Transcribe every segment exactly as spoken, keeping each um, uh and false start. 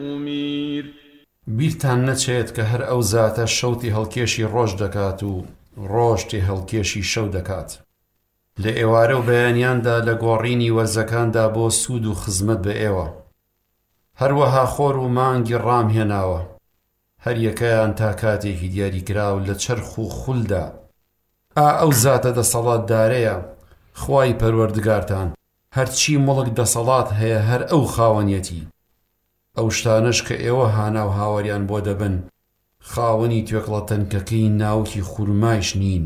بیرتان نەچێت کە هەر ئەو زاتە شەوتی هەڵکێشی ڕۆژ دەکات و ڕۆژ تێ هەڵکێشی شەو دەکات. لە ئێوارە و بەیانیاندا لە گۆڕینی وەرزەکاندا بۆ سوود و خزمەت بە ئێوە. هەروەها خۆر و مانگی ڕامهێناوە، هەر یەکەیان تا کاتێکی دیاریکراو لە چەرخ و خولدا. ئا ئەو زاتە دەسەڵاتدارەیە، خوای پەروەردگارتان، هەرچی مڵک دەسەڵات هەیە هەر ئەو خاوەنیەتی. ئەو شتانەش کە ئێوە هانا و هاوەریان بۆ دەبن، خاوەنی توێکڵە تەنکەکەی ناوکی خورمایش نین.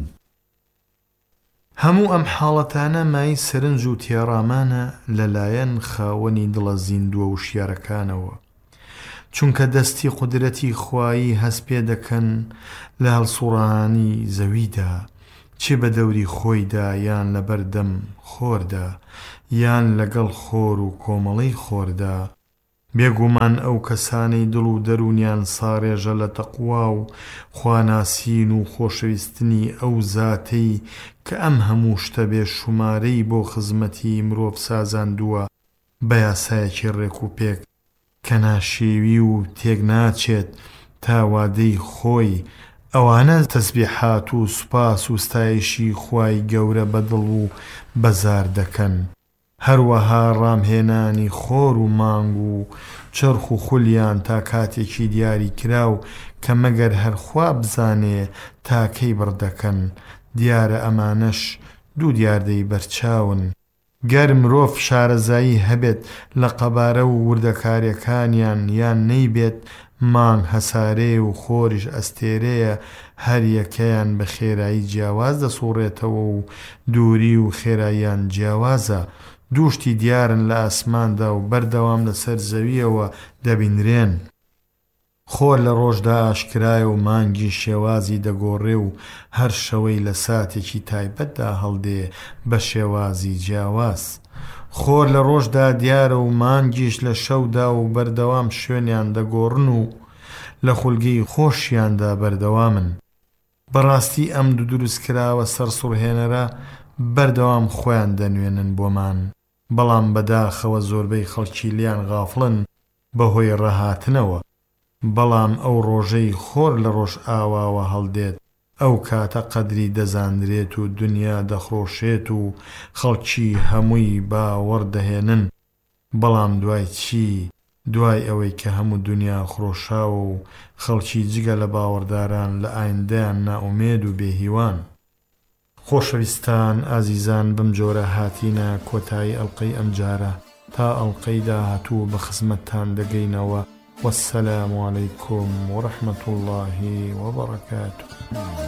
هەموو ئەم حاڵەتانە مای سەرنج و تێڕامانە لەلایەن خاوەنی دڵە زیندووە و شیارەکانەوە، چونکە دەستی قودرەتی خوایی هەست پێ دەکەن لە هەڵسوڕانی زەویدا، چێ بە دەوری خۆیدا یان لە بەردەم خۆردا یان لەگەڵ خۆر و کۆمەڵەی خۆردا. بێگومان ئەو کەسانەی دڵ و دەرونیان ساڕێژە لە تەقوا و خواناسین و خۆشەویستنی ئەو زاتەی کە ئەم هەموو شتە بێ شومارەی بۆ خزمەتی مرۆڤ سازاندووە بە یاسایەکی ڕێک و پێک کە ناشێوی و تێک ناچێت تا وادەی خۆی. ئەوانە تەسبیحات و سوپاس و ستایشی خوای گەورە بەدڵ و بەزار دەکەن. هەروەها ڕامهێنانی خۆر و مانگ و چرخ و خولیان تا کاتێکی دیاری کراو کە مەگەر هەرخوا بزانێ تاکەی بڕدەکەن. دیارە ئەمانەش دوو دیاردەی بەرچاون. گەر مرۆڤ شارەزایی هەبێت لە قەبارە و وردەکاریەکانیان یان نەیبێت مانگ هەسارەیە و خۆریش ئەستێرەیە، هەر یەکەیان بە خێرایی جیاواز دەسوڕێتەوە و دووری و خێراییان جیاوازە. دووشتی دیارن لە ئاسماندا و بەردەوام لەسەر زەویەوە دەبینرێن. خۆر لە ڕۆژدا ئاشکرایە و مانگی شێوازی دەگۆڕێ و هەر شەوەی لە ساتێکی تایبەتدا هەڵدێ بە شێوازی جیاواز. خۆر لە ڕۆژدا دیارە و مانگیش لە شەودا و بەردەوام شوێنیان دەگۆڕن و لە خولگەی خۆشیاندا بەردەوامن. بەڕاستی ئەم دوو دروستکراوە سەرسوڕهێنەرە بەردەوام خۆیان دەنوێنن بۆمان، بەڵام بەداخەوە زۆربەی خەڵکی لیان غافڵن بەهۆی ڕەهاتنەوە. بەڵام ئەو ڕۆژەی خۆر لە ڕۆژ ئاواوە هەڵدێت، ئەو کاتە قەدری دەزاندرێت و دنیا دەخڕۆشێت و خەڵکی هەمووی باوەڕ دەهێنن. بەڵام دوای چی؟ دوای ئەوەی کە هەموو دنیا خڕۆشاوە و خەڵکی جگە لە باوەڕداران لە ئایندەیان نائومێد و بێهیوان. خۆشەویستان ئازیزان، بم جۆرە هاتینە کۆتایی ئەڵقەی ئەمجارە. تا ئەڵقەی داهاتوو بە خزمەتتان دەگەینەوە. والسلام عليكم ورحمة الله وبركاته.